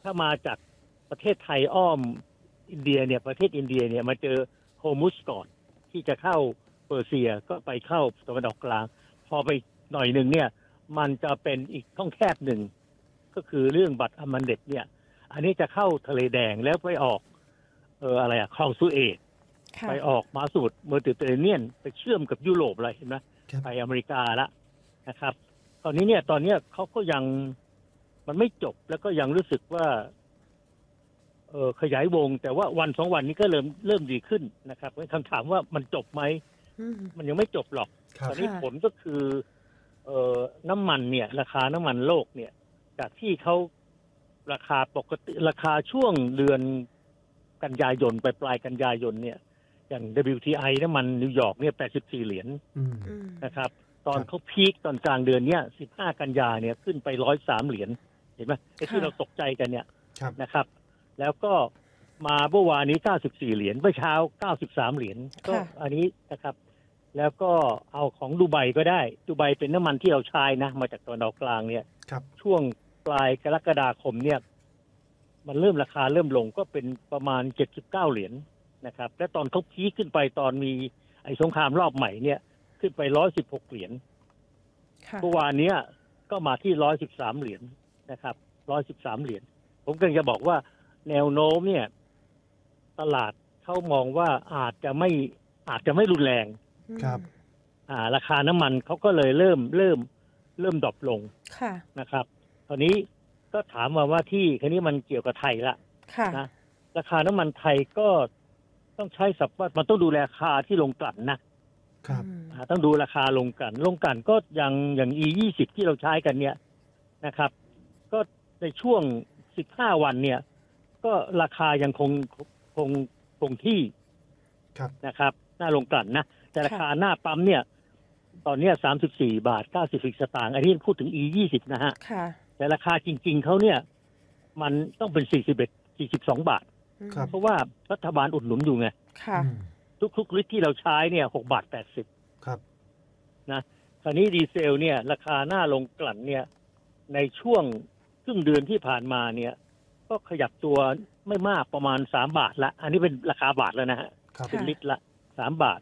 ถ้ามาจากประเทศไทยอ้อมอินเดียเนี่ยประเทศอินเดียเนี่ยมาเจอโฮมุสก่อนที่จะเข้าเปอร์เซียก็ไปเข้าตะวันออกกลางพอไปหน่อยหนึ่งเนี่ยมันจะเป็นอีกช่องแคบหนึ่งก็คือเรื่องบัตรอามันเด็ดเนี่ยอันนี้จะเข้าทะเลแดงแล้วไปออกอะไรอะคลองสุเอซไปออกมาสูดเมดิเตอร์เรเนียนไปเชื่อมกับยุโรปอะไรเห็นไหมไปอเมริกาละนะครับตอนนี้เขาก็ยังมันไม่จบแล้วก็ยังรู้สึกว่าขยายวงแต่ว่าวัน2 วันนี้ก็เริ่มดีขึ้นนะครับคำถามว่ามันจบไหมมันยังไม่จบหรอกตอนนี้ผลก็คือน้ำมันเนี่ยราคาน้ำมันโลกเนี่ยจากที่เขาราคาปกติราคาช่วงเดือนกันยายนไปปลายกันยายนเนี่ยอย่าง WTI น้ำมันนิวยอร์กเนี่ย84 เหรียญนะครับตอนเขาพีคตอนกลางเดือนเนี่ย15 กันยาเนี่ยขึ้นไป103 เหรียญเห็นไหมไอ้ที่เราตกใจกันเนี่ยนะครับแล้วก็มาเมื่อวานนี้94 เหรียญเมื่อเช้า93 เหรียญก็อันนี้นะครับแล้วก็เอาของดูไบก็ได้ดูไบเป็นน้ำมันที่เราใช้นะมาจากตะวันออกกลางเนี่ยช่วงปลายกรกฎาคมเนี่ยมันราคาเริ่มลงก็เป็นประมาณ79 เหรียญนะครับและตอนเขาพีคขึ้นไปตอนมีไอ้สงครามรอบใหม่เนี่ยขึ้นไป116 เหรียญเมื่อวานนี้ก็มาที่113 เหรียญนะครับ113 เหรียญผมกำลังจะบอกว่าแนวโน้มเนี่ยตลาดเขามองว่าอาจจะไม่รุนแรงครับราคาน้ำมันเขาก็เลยเริ่มดรอปลงนะครับตอนนี้ก็ถามมาว่าที่คันนี้มันเกี่ยวกับไทยละนะราคาน้ำมันไทยก็ต้องใช้ศัพท์ว่ามันต้องดูราคาที่ลงกลั่นนะครับต้องดูราคาลงกลั่นก็อย่าง E20 ที่เราใช้กันเนี่ยนะครับก็ในช่วง15 วันเนี่ยก็ราคายังคงที่นะครับหน้าลงกลั่นนะแต่ราคาหน้าปั๊มเนี่ยตอนนี้34 บาท 90 สตางค์อันนี้พูดถึง E20 นะฮะแต่ราคาจริงๆเขาเนี่ยมันต้องเป็น42 บาทเพราะว่ารัฐบาลอุดหนุนอยู่ไงทุกลิตรที่เราใช้เนี่ย6 บาท 80 ครับนะคราวนี้ดีเซลเนี่ยราคาหน้าลงกลั่นเนี่ยในช่วงครึ่งเดือนที่ผ่านมาเนี่ยก็ขยับตัวไม่มากประมาณ3 บาทละอันนี้เป็นราคาบาทแล้วนะฮะเป็นลิตรละ3 บาท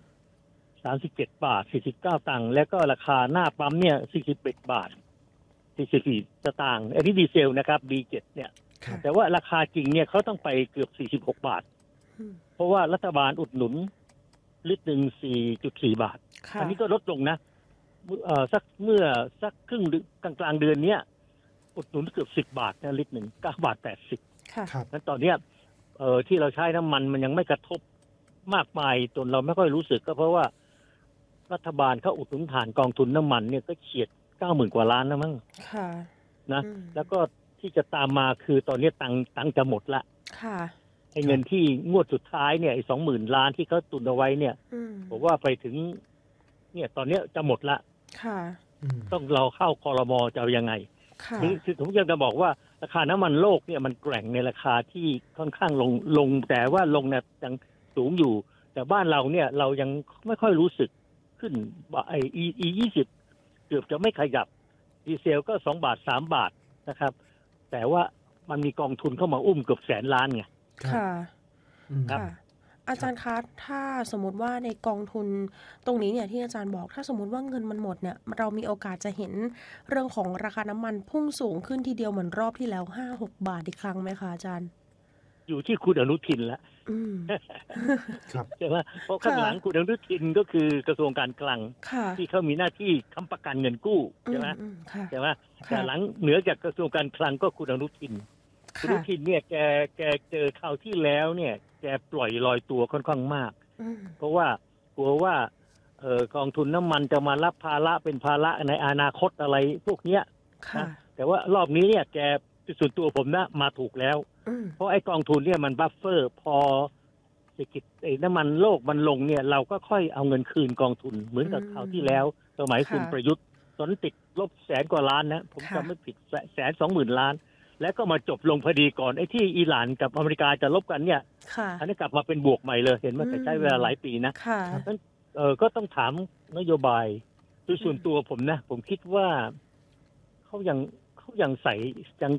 37 บาท 49 ตังค์แล้วก็ราคาหน้าปั๊มเนี่ย41 บาท 44 สตางค์อันนี้ดีเซลนะครับ B7 เนี่ยแต่ว่าราคาจริงเนี่ยเขาต้องไปเกือบ46 บาทเพราะว่ารัฐบาลอุดหนุนลิตรหนึ่ง 4.4 บาทอันนี้ก็ลดลงนะสักครึ่งกลางเดือนเนี้ยอุดหนุนเกือบ10 บาทนะลิตรหนึ่ง9 บาท 80 ครับงั้นตอนเนี้ยที่เราใช้น้ำมันยังไม่กระทบมากมายจนเราไม่ค่อยรู้สึกก็เพราะว่ารัฐบาลเขาอุดหนุนผ่านกองทุนน้ำมันเนี่ยก็เฉียด 90,000 กว่าล้านแล้วมั้งนะแล้วก็ที่จะตามมาคือตอนนี้ตังจะหมดละไอ้เงินที่งวดสุดท้ายเนี่ยไอ้ 20,000 ล้านที่เขาตุนเอาไว้เนี่ยผมว่าไปถึงเนี่ยตอนนี้จะหมดละต้องเราเข้าครม.จะเอายังไงคือผมยังจะบอกว่าราคาน้ำมันโลกเนี่ยมันแกว่งในราคาที่ค่อนข้างลงแต่ว่าลงเนี่ยยังสูงอยู่แต่บ้านเราเนี่ยเรายังไม่ค่อยรู้สึกขึ้นไอ้ E20 เกือบจะไม่ขยับดีเซลก็2 บาท 3 บาทนะครับแต่ว่ามันมีกองทุนเข้ามาอุ้มเกือบ100,000 ล้านไงค่ะอาจารย์คะถ้าสมมติว่าในกองทุนตรงนี้เนี่ยที่อาจารย์บอกถ้าสมมติว่าเงินมันหมดเนี่ยเรามีโอกาสจะเห็นเรื่องของราคาน้ำมันพุ่งสูงขึ้นทีเดียวเหมือนรอบที่แล้ว 5-6 บาทอีกครั้งไหมคะอาจารย์อยู่ที่คุณอนุทินละใช่ไหมเพราะข้างหลังคุณอนุทินก็คือกระทรวงการคลังที่เขามีหน้าที่ค้ำประกันเงินกู้ใช่ไหมแต่หลังเหนือจากกระทรวงการคลังก็คุณอนุทินเนี่ยแกเจอคราวที่แล้วเนี่ยแกปล่อยลอยตัวค่อนข้างมากเพราะว่ากลัวว่ากองทุนน้ำมันจะมารับภาระเป็นภาระในอนาคตอะไรพวกเนี้ยนะแต่ว่ารอบนี้เนี่ยแกส่วนตัวผมนะมาถูกแล้วเพราะไอ้กองทุนเนี่ยมันบัฟเฟอร์พอเศรษฐกิจน้ำมันโลกมันลงเนี่ยเราก็ค่อยเอาเงินคืนกองทุนเหมือนกับคราวที่แล้วสมัยคุณประยุทธ์ตอนนั้นติดลบ100,000 กว่าล้านนะผมจำไม่ผิด120,000 ล้านแล้วก็มาจบลงพอดีก่อนไอ้ที่อิหร่านกับอเมริกาจะลบกันเนี่ยอันนี้กลับมาเป็นบวกใหม่เลยเห็นไหมแต่ใช้เวลาหลายปีนะนั้นก็ต้องถามนโยบายโดยส่วนตัวผมนะผมคิดว่าเขายังใส่ยัง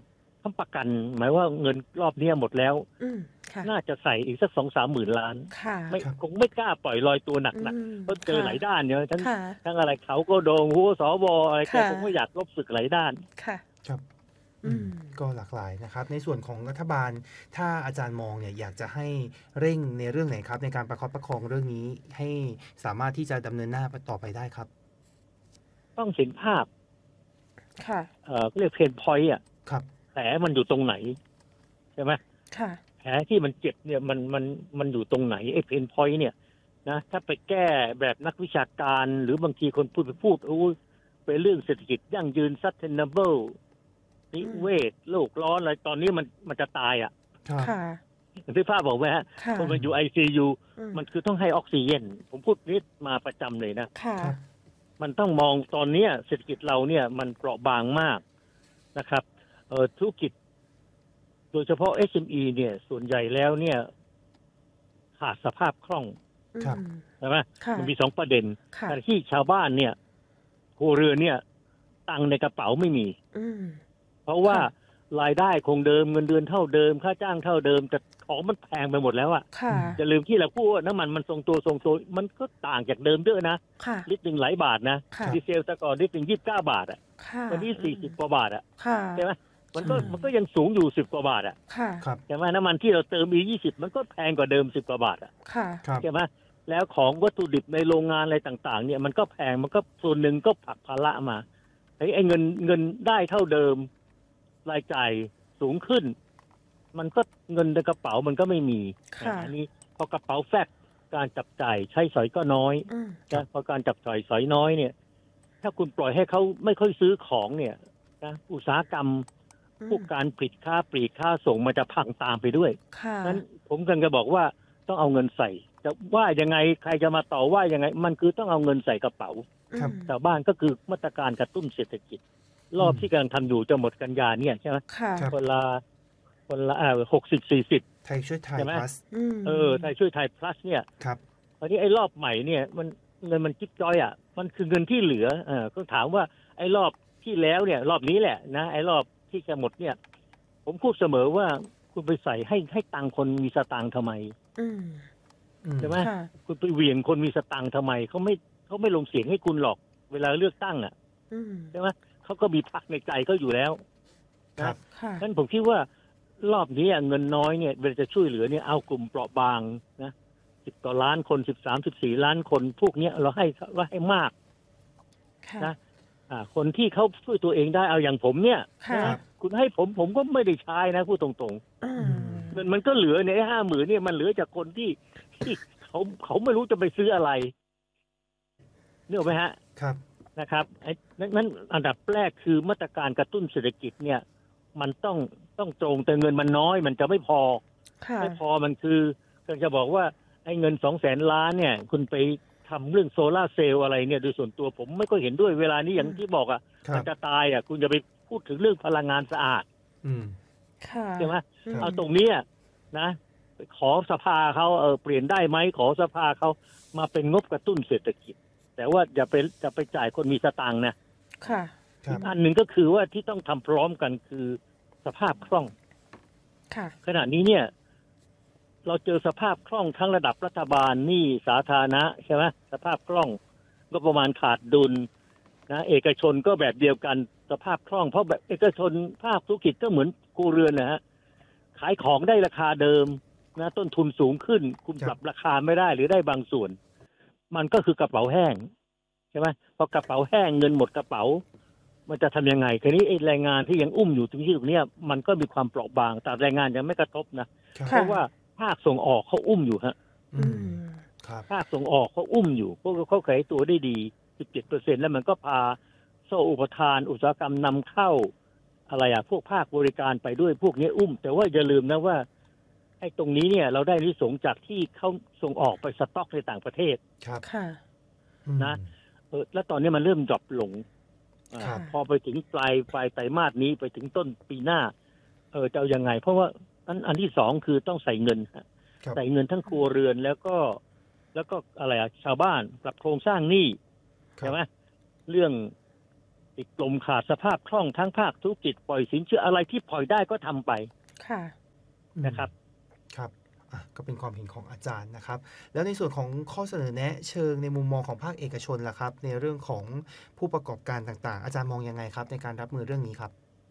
ค้ำประกันหมายว่าเงินรอบนี้หมดแล้วน่าจะใส่อีกสัก2-3 หมื่นล้านคงไม่กล้าปล่อยลอยตัวหนักเพราะเจอหลายด้านเนี่ยทั้งอะไรเขาก็โดนหัวสวอะไรแกคงไม่อยากลบศึกหลายด้านครับก็หลากหลายนะครับในส่วนของรัฐบาลถ้าอาจารย์มองเนี่ยอยากจะให้เร่งในเรื่องไหนครับในการประคับประคองเรื่องนี้ให้สามารถที่จะดำเนินหน้าต่อไปได้ครับต้องเห็นภาพเรียกเพนพอยต์แผลมันอยู่ตรงไหนใช่ไหมแผลที่มันเจ็บเนี่ยมันอยู่ตรงไหนไอ้เพนพอยต์เนี่ยนะถ้าไปแก้แบบนักวิชาการหรือบางทีคนพูดเป็นเรื่องเศรษฐกิจยั่งยืน sustainable นิเวศโลกร้อนอะไรตอนนี้มันจะตายที่ภาพบอกไหมฮะคนมันอยู่ ICU มันคือต้องให้ออกซิเจนผมพูดนี้มาประจำเลยนะมันต้องมองตอนนี้เศรษฐกิจเราเนี่ยมันเปราะบางมากนะครับธุรกิจโดยเฉพาะ SME เนี่ยส่วนใหญ่แล้วเนี่ยขาดสภาพคล่องใช่ไหมมันมี2ประเด็นแต่ที่ชาวบ้านเนี่ยครัวเรือนเนี่ยตังในกระเป๋าไม่มีเพราะว่ารายได้คงเดิมเงินเดือนเท่าเดิมค่าจ้างเท่าเดิมแต่ของมันแพงไปหมดแล้วจะลืมที่เราพูดว่าน้ำมันทรงตัวมันก็ต่างจากเดิมเยอะนะลิตรนึงหลายบาทนะดีเซลแต่ก่อนลิตรนึง29 บาทวันนี้40 กว่าบาทใช่ไหมมันก็ยังสูงอยู่10 กว่าบาทใช่ไหมน้ำมันที่เราเติมE20มันก็แพงกว่าเดิม10 กว่าบาทใช่ไหมแล้วของวัตถุดิบในโรงงานอะไรต่างๆเนี่ยมันก็แพงมันก็ส่วนหนึ่งก็ผลักภาระมาไอ้เงินได้เท่าเดิมรายจ่ายสูงขึ้นมันก็เงินในกระเป๋ามันก็ไม่มีอันนี้พอกระเป๋าแฟบการจับจ่ายใช้สอยก็น้อยนะพอการจับจ่ายสอยน้อยเนี่ยถ้าคุณปล่อยให้เขาไม่ค่อยซื้อของเนี่ยนะอุตสาหกรรมพวกการผลิตค่าปลีกค่าส่งมันจะพังตามไปด้วยนั้นผมกำลังจะบอกว่าต้องเอาเงินใส่จะว่ายังไงใครจะมาต่อว่ายังไงมันคือต้องเอาเงินใส่กระเป๋าชาวบ้านก็คือมาตรการกระตุ้นเศรษฐกิจรอบที่กำลังทำอยู่จะหมดกันยาเนี่ยใช่ไหมคนละ60-40 ไทยช่วยไทย plus ไทยช่วยไทย plus เนี่ยตอนนี้ไอ้รอบใหม่เนี่ยมันเงินมันจิ๊บจ้อยมันคือเงินที่เหลือก็ถามว่าไอ้รอบที่แล้วเนี่ยรอบนี้แหละนะไอ้รอบที่จะหมดเนี่ยผมพูดเสมอว่าคุณไปใส่ให้ตังคนมีสตังค์ทำไมใช่ไหมคุณไปเหวี่ยงคนมีสตังค์ทำไมเขาไม่ลงเสียงให้คุณหรอกเวลาเลือกตั้งใช่ไหมเขาก็มีพรรคในใจก็อยู่แล้วนะฉะนั้นผมคิดว่ารอบนี้เงินน้อยเนี่ยเวลาจะช่วยเหลือเนี่ยเอากลุ่มเปราะบางนะ10 กว่าล้านคน13-14 ล้านคนพวกนี้เราให้มากนะคนที่เขาช่วยตัวเองได้เอาอย่างผมเนี่ยนะคุณให้ผมก็ไม่ได้ใช้นะพูดตรงๆมันก็เหลือใน50,000เนี่ยมันเหลือจากคนที่เขาไม่รู้จะไปซื้ออะไรนึกออกไหมฮะนะครับนั้นอันดับแรกคือมาตรการกระตุ้นเศรษฐกิจเนี่ยมันต้องตรงแต่เงินมันน้อยมันจะไม่พอมันคือจะบอกว่าไอ้เงิน200,000 ล้านเนี่ยคุณไปทำเรื่องโซล่าเซลล์อะไรเนี่ยโดยส่วนตัวผมไม่ก็เห็นด้วยเวลานี้อย่างที่บอกมันจะตายคุณจะไปพูดถึงเรื่องพลังงานสะอาดใช่ไหมเอาตรงนี้นะขอสภาเขาเปลี่ยนได้ไหมขอสภาเขามาเป็นงบกระตุ้นเศรษฐกิจแต่ว่าจะไปจ่ายคนมีสตางค์นะอีกอันหนึ่งก็คือว่าที่ต้องทำพร้อมกันคือสภาพคล่องขณะนี้เนี่ยเราเจอสภาพคล่องทั้งระดับรัฐบาลหนี้สาธารณะใช่ไหมสภาพคล่องก็ประมาณขาดดุลนะเอกชนก็แบบเดียวกันสภาพคล่องเพราะแบบเอกชนภาคธุรกิจก็เหมือนครัวเรือนนะฮะขายของได้ราคาเดิมนะต้นทุนสูงขึ้นคุณปรับราคาไม่ได้หรือได้บางส่วนมันก็คือกระเป๋าแห้งใช่ไหมพอกระเป๋าแห้งเงินหมดกระเป๋ามันจะทำยังไงทีนี้ไอ้แรงงานที่ยังอุ้มอยู่ตรงนี้มันก็มีความเปราะบางแต่แรงงานยังไม่กระทบนะเพราะว่าภาคส่งออกเขาอุ้มอยู่ฮะภาคส่งออกเขาอุ้มอยู่พวกเขาขยายตัวได้ดี 17% แล้วมันก็พาโซ่อุปทานอุตสาหกรรมนำเข้าอะไรพวกภาคบริการไปด้วยพวกนี้อุ้มแต่ว่าอย่าลืมนะว่าไอ้ตรงนี้เนี่ยเราได้นิสงจากที่เขาส่งออกไปสต็อกในต่างประเทศนะแล้วตอนนี้มันเริ่มดรอปลงพอไปถึงปลายไตรมาสนี้ไปถึงต้นปีหน้าจะเอายังไงเพราะว่าอันที่สองคือต้องใส่เงินใส่เงินทั้งครัวเรือนแล้วก็อะไรชาวบ้านปรับโครงสร้างหนี้ใช่ไหมเรื่องติดลมขาดสภาพคล่องทั้งภาคธุรกิจปล่อยสินเชื่ออะไรที่ปล่อยได้ก็ทำไปค่ะนะครับครับก็เป็นความเห็นของอาจารย์นะครับแล้วในส่วนของข้อเสนอแนะเชิงในมุมมองของภาคเอกชนล่ะครับในเรื่องของผู้ประกอบการต่างๆอาจารย์มองยังไงครับในการรับมือเรื่องนี้ครับ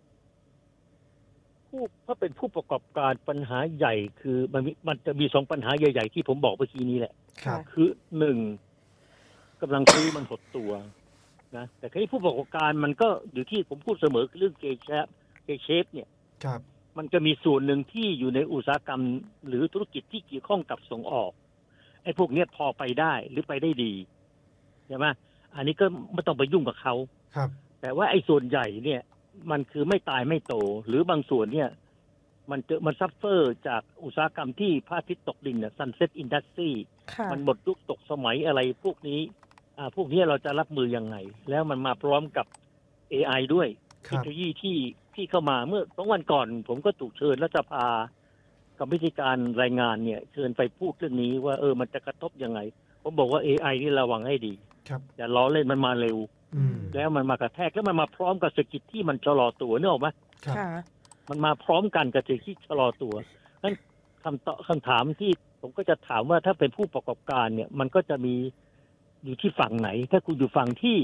ถ้าเป็นผู้ประกอบการปัญหาใหญ่คือมันจะมี2ปัญหาใหญ่ๆที่ผมบอกเมื่อกี้นี้แหละค่ะคือ1กำลังซื้อมันหดตัวนะแต่ที่ผู้ประกอบการมันก็อยู่ที่ผมพูดเสมอคือเรื่องK-shapeเนี่ยครับมันจะมีส่วนหนึ่งที่อยู่ในอุตสาหกรรมหรือธุรกิจที่เกี่ยวข้องกับส่งออกไอ้พวกเนี้ยพอไปได้หรือไปได้ดีใช่ไหมอันนี้ก็ไม่ต้องไปยุ่งกับเขาครับแต่ว่าไอ้ส่วนใหญ่เนี่ยมันคือไม่ตายไม่โตหรือบางส่วนเนี่ยมันซัฟเฟอร์จากอุตสาหกรรมที่พระอาทิตย์ตกดินเนี่ย Sunset Industry ค่ะมันหมดยุคตกสมัยอะไรพวกนี้พวกนี้เราจะรับมือยังไงแล้วมันมาพร้อมกับ AI ด้วยคเทรัคบโนโลยีที่เข้ามาเมื่อ2 วันก่อนผมก็ถูกเชิญรัฐสภากรรมธิการรายงานเนี่ยเชิญไปพูดเรื่องนี้ว่ามันจะกระทบยังไงผมบอกว่า AI นี่ระวังให้ดีครับอย่าล้อเล่นมันมาเร็วอืมแล้วมันมากระแทกแล้วมันมาพร้อมกับเศรษฐกิจที่มันชะลอตัวนึกออกไหมครับค่ะมันมาพร้อมกันกับเศรษฐกิจชะลอตัวงั้นคำถามที่ผมก็จะถามว่าถ้าเป็นผู้ประกอบการเนี่ย มันก็จะมีอยู่ที่ฝั่งไหน ถ้าคุณอยู่ฝั่งที่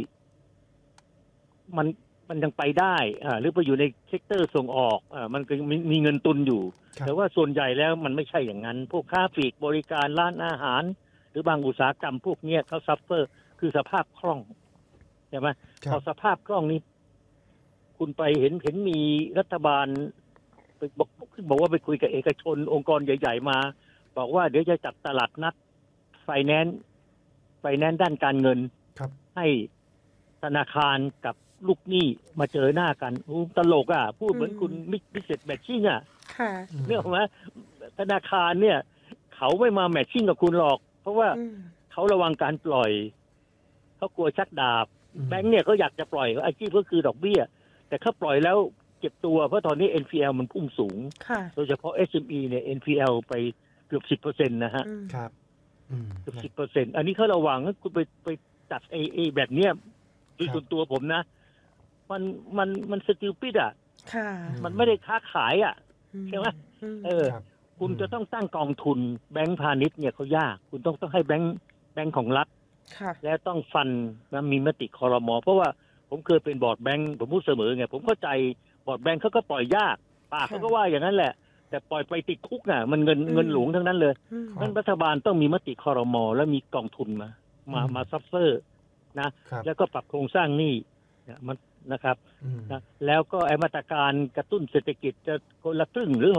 มันยังไปได้หรือไปอยู่ในเซกเตอร์ส่งออกมันก็มีเงินตุนอยู่ครับแต่ว่าส่วนใหญ่แล้วมันไม่ใช่อย่างนั้น พวกค้าปลีกบริการร้านอาหาร หรือบางอุตสาหกรรมพวกเนี้ยเขาซัฟเฟอร์คือสภาพคล่องใช่ไหมครัพอบ สภาพคล่องนี้ คุณไปเห็นมีรัฐบาลไปบอกว่าไปคุยกับเอกชนองค์กรใหญ่ ๆ มา บอกว่าเดี๋ยวจะจัดตลาดนัดไฟแนนซ์ด้านการเงินครับให้ธนาคารกับลูกหนี้มาเจอหน้ากันตลกพูดเหมือนคุณมิสเซสแมทชิ่งค่ะเรื่องของว่าธนาคารเนี่ย เขาไม่มาแมทชิ่งกับคุณหรอก เพราะว่าเขาระวังการปล่อยเขากลัวชักดาบ แบงค์เนี่ยเขาอยากจะปล่อยอาชีพก็คือดอกเบี้ย แต่เขาปล่อยแล้วเก็บตัวเพราะตอนนี้ NPL มันพุ่งสูงค่ะโดยเฉพาะ SME เนี่ย NPL ไปเกือบ 10% นะฮะครับเกือบ 10%อันนี้เขาระวังคุณไปจัดแบบเนี้ยคือส่วนตัวผมนะ มันสติลปิดค่ะมันไม่ได้ค้าขายใช่ไหมครับคุณจะต้องตั้งกองทุนแบงก์พาณิชย์เนี่ยเขายาก คุณต้องให้แบงก์ของรัฐค่ะและต้องฟันนะมีมติครม.เพราะว่าผมเคยเป็นบอร์ดแบงก์ผมพูดเสมอไงผมเข้าใจบอร์ดแบงก์เขาก็ปล่อยยากปากเขาก็ว่าอย่างนั้นแหละ แต่ปล่อยไปติดคุกมันเงินหลวงทั้งนั้นเลยนั้นรัฐบาลต้องมีมติครม.แล้วมีกองทุนมาซัฟเฟอร์นะครับ แล้วก็ปรับโครงสร้างหนี้มันนะครับนะแล้วก็ไอ้มาตรการกระตุ้นเศรษฐกิจจะคนละครึ่งหรือ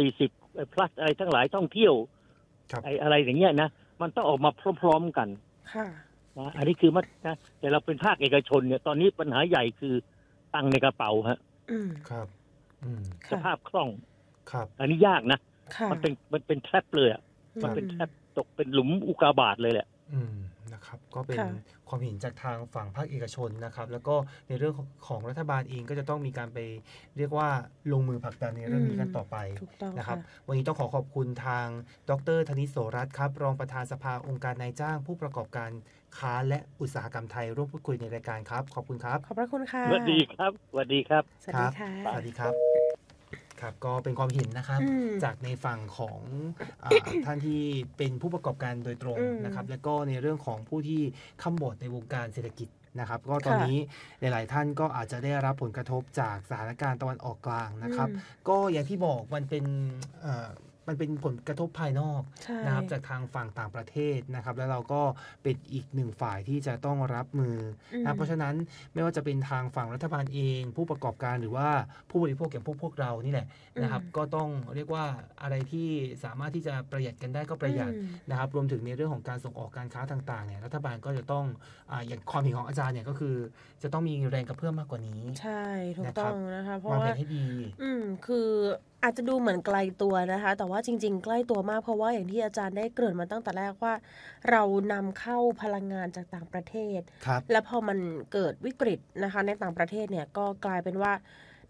60-40 plus อะไรทั้งหลายท่องเที่ยวครับไอ้อะไรอย่างเงี้ยนะมันต้องออกมาพร้อมๆกันค่ะนะอันนี้คือนะแต่เราเป็นภาคเอกชนเนี่ยตอนนี้ปัญหาใหญ่คือตังค์ในกระเป๋าฮะครับสภาพคล่องครับอันนี้ยากนะค่ะมันเป็นแทรปเลยมันเป็นแทรปตกเป็นหลุมอุกาบาตเลยแหละนะครับก็เป็นค่ะความเห็นจากทางฝั่งภาคเอกชนนะครับแล้วก็ในเรื่องของรัฐบาลเองก็จะต้องมีการไปเรียกว่าลงมือผลักดันในเรื่องนี้กันต่อไปถูกต้องนะครับค่ะวันนี้ต้องขอบคุณทางดร.ธนิต โสรัตน์ครับรองประธานสภาองค์การนายจ้างผู้ประกอบการค้าและอุตสาหกรรมไทยร่วมพูดคุยในรายการครับขอบคุณครับขอบพระคุณค่ะสวัสดีครับสวัสดีครับสวัสดีค่ะสวัสดีครับครับก็เป็นความเห็นนะครับ จากในฝั่งของท่านที่เป็นผู้ประกอบการโดยตรงนะครับแล้วก็ในเรื่องของผู้ที่ค้ำบอดในวงการเศรษฐกิจนะครับก็ตอนนี้หลายๆท่านก็อาจจะได้รับผลกระทบจากสถานการณ์ตะวันออกกลางนะครับก็อย่างที่บอกมันเป็นผลกระทบภายนอกนะครับจากทางฝั่งต่างประเทศนะครับแล้วเราก็เป็นอีกหนึ่งฝ่ายที่จะต้องรับมือนะเพราะฉะนั้นไม่ว่าจะเป็นทางฝั่งรัฐบาลเองผู้ประกอบการหรือว่าผู้บริโภคอย่างพวกเรานี่แหละนะครับก็ต้องเรียกว่าอะไรที่สามารถที่จะประหยัดกันได้ก็ประหยัดนะครับรวมถึงในเรื่องของการส่งออกการค้าต่างๆเนี่ยรัฐบาลก็จะต้องอย่างความเห็นของอาจารย์เนี่ยก็คือจะต้องมีแรงกระเพื่อมมากกว่านี้ใช่ถูกต้องนะคะเพราะวางว่าแผนให้ดีคืออาจจะดูเหมือนไกลตัวนะคะแต่ว่าจริงๆใกล้ตัวมากเพราะว่าอย่างที่อาจารย์ได้เกริ่นมาตั้งแต่แรกว่าเรานำเข้าพลังงานจากต่างประเทศและพอมันเกิดวิกฤตนะคะในต่างประเทศเนี่ยก็กลายเป็นว่า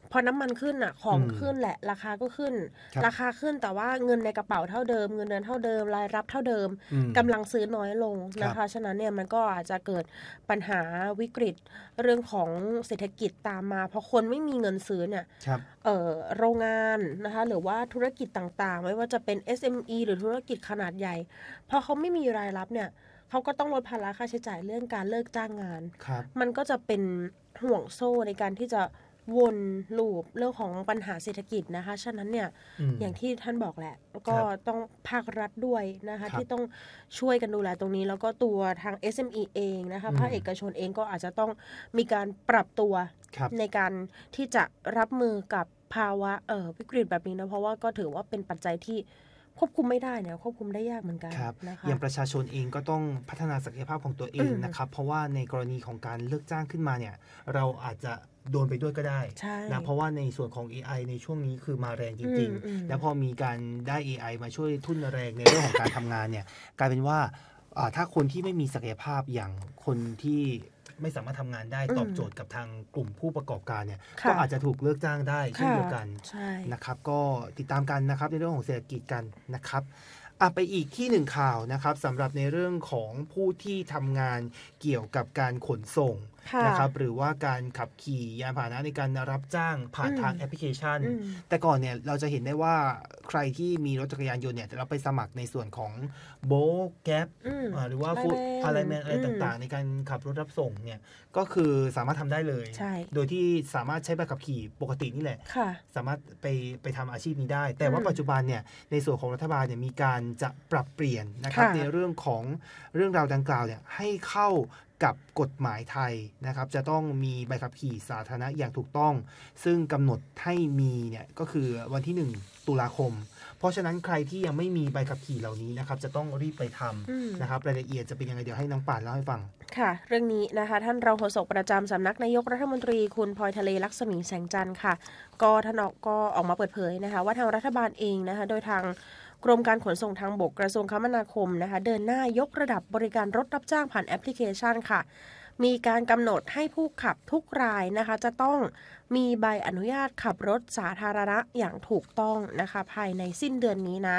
พอน้ำมันขึ้นอ่ะของขึ้นแหละราคาก็ขึ้นราคาขึ้นแต่ว่าเงินในกระเป๋าเท่าเดิมเงินเดือนเท่าเดิมรายรับเท่าเดิมกำลังซื้อน้อยลงนะคะฉะนั้นเนี่ยมันก็อาจจะเกิดปัญหาวิกฤตเรื่องของเศรษฐกิจตามมาเพราะคนไม่มีเงินซื้อเนี่ยโรงงานนะคะหรือว่าธุรกิจต่างๆไม่ว่าจะเป็น SME หรือธุรกิจขนาดใหญ่พอเขาไม่มีรายรับเนี่ยเขาก็ต้องลดภาระค่าใช้จ่ายเรื่องการเลิกจ้างงานมันก็จะเป็นห่วงโซ่ในการที่จะวนลูปเรื่องของปัญหาเศรษฐกิจนะคะฉะนั้นเนี่ยอย่างที่ท่านบอกแหละก็ต้องภาครัฐด้วยนะคะที่ต้องช่วยกันดูแลตรงนี้แล้วก็ตัวทาง SME เองนะคะภาคเอกชนเองก็อาจจะต้องมีการปรับตัวในการที่จะรับมือกับภาวะวิกฤตแบบนี้นะเพราะว่าก็ถือว่าเป็นปัจจัยที่ควบคุมไม่ได้เนี่ยควบคุมได้ยากเหมือนกันนะคะอย่างประชาชนเองก็ต้องพัฒนาศักยภาพของตัวเองนะครับเพราะว่าในกรณีของการเลิกจ้างขึ้นมาเนี่ยเราอาจจะโดนไปด้วยก็ได้นะเพราะว่าในส่วนของ AI ในช่วงนี้คือมาแรงจริงๆแล้วพอมีการได้ AI มาช่วยทุ่นแรงในเรื่องของการทำงานเนี่ยกลายเป็นว่าถ้าคนที่ไม่มีศักยภาพอย่างคนที่ไม่สามารถทำงานได้ตอบโจทย์กับทางกลุ่มผู้ประกอบการเนี่ยก็อาจจะถูกเลิกจ้างได้เช่นเดียวกันนะครับก็ติดตามกันนะครับในเรื่องของเศรษฐกิจกันนะครับไปอีกที่หนึ่งข่าวนะครับสำหรับในเรื่องของผู้ที่ทำงานเกี่ยวกับการขนส่งนะครับหรือว่าการขับขี่ยานพาหนะในการรับจ้างผ่านทางแอปพลิเคชันแต่ก่อนเนี่ยเราจะเห็นได้ว่าใครที่มีรถจักรยานยนต์เนี่ยเราไปสมัครในส่วนของโบล์แก๊ปหรือว่าฟู้ดอะไรต่างๆในการขับรถรับส่งเนี่ยก็คือสามารถทำได้เลยโดยที่สามารถใช้ใบขับขี่ปกตินี่แหละสามารถไปทำอาชีพนี้ได้แต่ว่าปัจจุบันเนี่ยในส่วนของรัฐบาลเนี่ยมีการจะปรับเปลี่ยนนะครับในเรื่องของเรื่องราวดังกล่าวเนี่ยให้เข้ากับกฎหมายไทยนะครับจะต้องมีใบขับขี่สาธารณะอย่างถูกต้องซึ่งกำหนดให้มีเนี่ยก็คือวันที่1ตุลาคมเพราะฉะนั้นใครที่ยังไม่มีใบขับขี่เหล่านี้นะครับจะต้องรีบไปทำนะครับรายละเอียดจะเป็นยังไงเดี๋ยวให้น้องป่านเล่าให้ฟังค่ะเรื่องนี้นะคะท่านรองโฆษกประจำสำนักนายกรัฐมนตรีคุณพลอยทะเลลักษมีแสงจันทร์ค่ะก็ท่านก็ออกมาเปิดเผยนะคะว่าทางรัฐบาลเองนะคะโดยทางกรมการขนส่งทางบกกระทรวงคมนาคมนะคะเดินหน้ายกระดับบริการรถรับจ้างผ่านแอปพลิเคชันค่ะมีการกำหนดให้ผู้ขับทุกรายนะคะจะต้องมีใบอนุญาตขับรถสาธารณะอย่างถูกต้องนะคะภายในสิ้นเดือนนี้นะ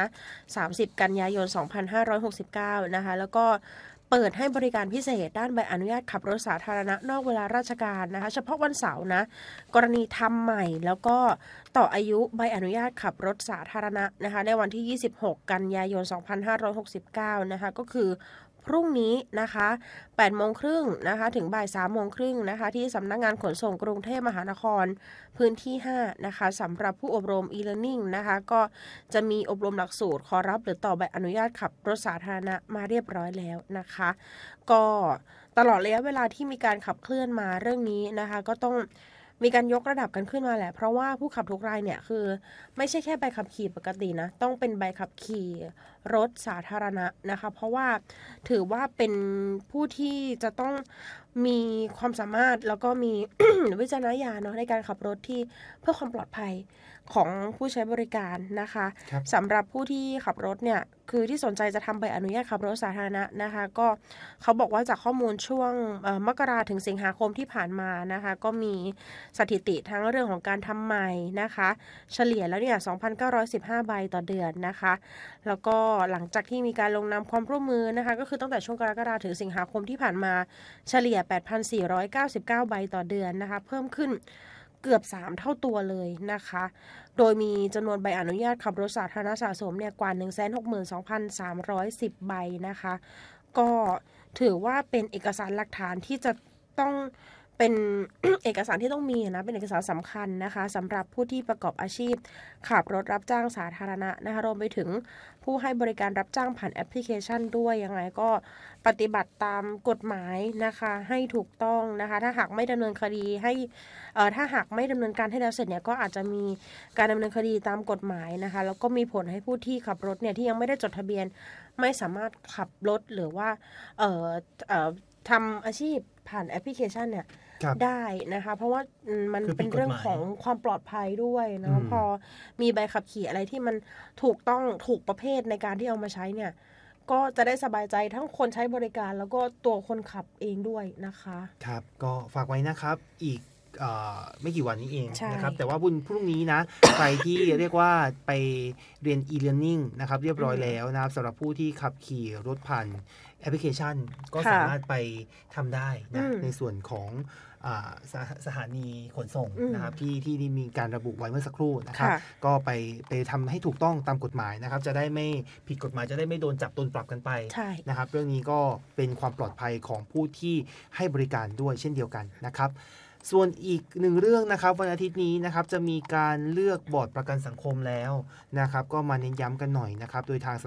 30กันยายน2569นะคะแล้วก็เปิดให้บริการพิเศษด้านใบอนุญาตขับรถสาธารณะนอกเวลาราชการนะคะเฉพาะวันเสาร์นะกรณีทำใหม่แล้วก็ต่ออายุใบอนุญาตขับรถสาธารณะนะคะในวันที่26กันยายน2569นะคะก็คือพรุ่งนี้นะคะ8:30 น.นะคะถึงบ่าย 3:30 น.นะคะที่สำนักงานขนส่งกรุงเทพมหานครพื้นที่5นะคะสำหรับผู้อบรม e-learning นะคะก็จะมีอบรมหลักสูตรขอรับหรือต่อใบอนุญาตขับรถสาธารณะมาเรียบร้อยแล้วนะคะก็ตลอดระยะเวลาที่มีการขับเคลื่อนมาเรื่องนี้นะคะก็ต้องมีการยกระดับกันขึ้นมาแหละเพราะว่าผู้ขับทุกรายเนี่ยคือไม่ใช่แค่ใบขับขี่ปกตินะต้องเป็นใบขับขี่รถสาธารณะนะคะเพราะว่าถือว่าเป็นผู้ที่จะต้องมีความสามารถแล้วก็มี วิจารณญาณเนาะในการขับรถที่เพื่อความปลอดภัยของผู้ใช้บริการนะคะสำหรับผู้ที่ขับรถเนี่ยคือที่สนใจจะทำใบอนุญาตขับรถสาธารณะนะคะก็เขาบอกว่าจากข้อมูลช่วงมกราถึงสิงหาคมที่ผ่านมานะคะก็มีสถิติทั้งเรื่องของการทำใหม่นะคะเฉลี่ยแล้วเนี่ย 2,915 ใบต่อเดือนนะคะแล้วก็หลังจากที่มีการลงนามความร่วมมือนะคะก็คือตั้งแต่ช่วงกรกฎาคมถึงสิงหาคมที่ผ่านมาเฉลี่ย 8,499 ใบต่อเดือนนะคะเพิ่มขึ้นเกือบ3เท่าตัวเลยนะคะโดยมีจำนวนใบอนุญาตขับรถสาธารณะสะสมเนี่ยกว่า 162,310 ใบนะคะก็ถือว่าเป็นเอกสารหลักฐานที่จะต้องเป็น เอกสารที่ต้องมีนะเป็นเอกสารสำคัญนะคะสำหรับผู้ที่ประกอบอาชีพขับรถรับจ้างสาธารณะนะคะรวมไปถึงผู้ให้บริการรับจ้างผ่านแอปพลิเคชันด้วยยังไงก็ปฏิบัติตามกฎหมายนะคะให้ถูกต้องนะคะถ้าหากไม่ดำเนินคดีให้ถ้าหากไม่ดำเนินการให้แล้วเสร็จเนี่ยก็อาจจะมีการดำเนินคดีตามกฎหมายนะคะแล้วก็มีผลให้ผู้ที่ขับรถเนี่ยที่ยังไม่ได้จดทะเบียนไม่สามารถขับรถหรือว่าทำอาชีพผ่านแอปพลิเคชันเนี่ยได้นะคะเพราะว่ามันเป็นเรื่องของความปลอดภัยด้วยนะพอมีใบขับขี่อะไรที่มันถูกต้องถูกประเภทในการที่เอามาใช้เนี่ยก็จะได้สบายใจทั้งคนใช้บริการแล้วก็ตัวคนขับเองด้วยนะคะครับก็ฝากไว้นะครับอีกไม่กี่วันนี้เองใช่นะครับแต่ว่าวันพรุ่งนี้นะ ใครที่เรียกว่าไปเรียน e-learning นะครับเรียบร้อยแล้วนะครับสำหรับผู้ที่ขับขี่รถผ่านแอปพลิเคชันก็สามารถไปทำได้นะในส่วนของสถานีขนส่งนะครับที่มีการระบุไว้เมื่อสักครู่นะครับก็ไปทำให้ถูกต้องตามกฎหมายนะครับจะได้ไม่ผิดกฎหมายจะได้ไม่โดนจับโดนปรับกันไปนะครับเรื่องนี้ก็เป็นความปลอดภัยของผู้ที่ให้บริการด้วยเช่นเดียวกันนะครับส่วนอีกหนึ่งเรื่องนะครับวันอาทิตย์นี้นะครับจะมีการเลือกบอร์ดประกันสังคมแล้วนะครับก็มาเน้นย้ำกันหน่อยนะครับโดยทาง